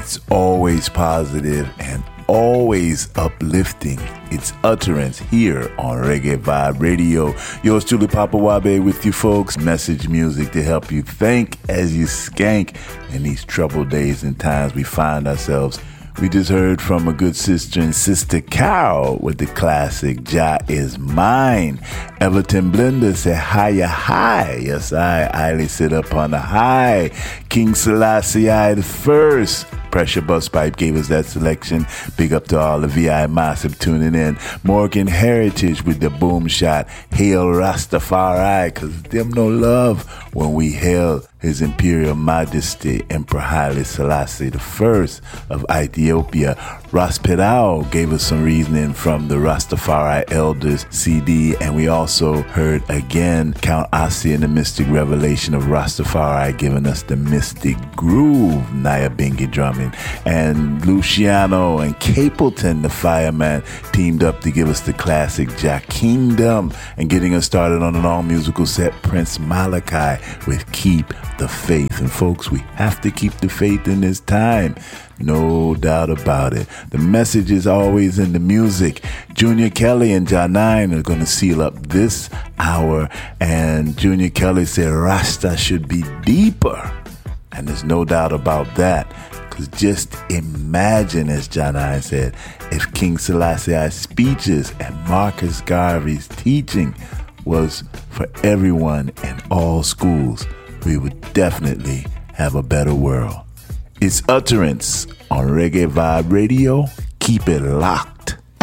It's always positive and always uplifting. Its utterance here on Reggae Vibe Radio. Yours truly, Papa Wabe, with you folks. Message music to help you think as you skank in these troubled days and times we find ourselves. We just heard from a good sister and sister Carol with the classic Jah Is Mine. Everton Blender said higher high. Yes, I sit up on the high. King Selassie I the first. Pressure Bus Pipe gave us that selection. Big up to all the VI Massive tuning in. Morgan Heritage with the boom shot. Hail Rastafari, cause them no love when we hail His Imperial Majesty Emperor Haile Selassie I of Ethiopia. Ras Pedal gave us some reasoning from the Rastafari Elders CD, and we also heard again Count Ossie and the Mystic Revelation of Rastafari giving us the Mystic Groove, Naya Bingi drumming. And Luciano and Capleton, the Fireman, teamed up to give us the classic Jah Kingdom, and getting us started on an all-musical set, Prince Malachi with Keep the Faith. And folks, we have to keep the faith in this time. No doubt about it. The message is always in the music. Junior Kelly and Jah 9 are going to seal up this hour. And Junior Kelly said Rasta should be deeper. And there's no doubt about that. Because just imagine, as Jah 9 said, if King Selassie's speeches and Marcus Garvey's teaching was for everyone in all schools, we would definitely have a better world. It's utterance on Reggae Vibe Radio. Keep it locked.